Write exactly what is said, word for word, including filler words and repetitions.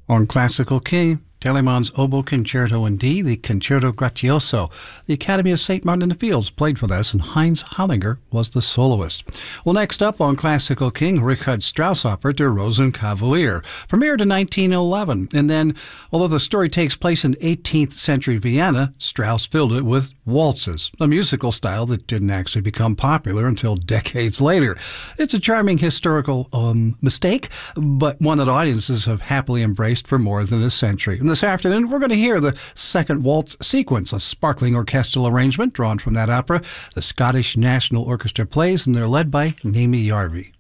On Classical King, Telemann's Oboe Concerto in D, the Concerto Grazioso. The Academy of Saint Martin in the Fields played for this, and Heinz Hollinger was the soloist. Well, next up on Classical King, Richard Strauss opera Der Rosenkavalier, premiered in nineteen eleven. And then, although the story takes place in eighteenth century Vienna, Strauss filled it with waltzes, a musical style that didn't actually become popular until decades later. It's a charming historical um, mistake, but one that audiences have happily embraced for more than a century. And this afternoon, we're going to hear the second waltz sequence, a sparkling orchestral arrangement drawn from that opera. The Scottish National Orchestra plays, and they're led by Naomi Jarvi.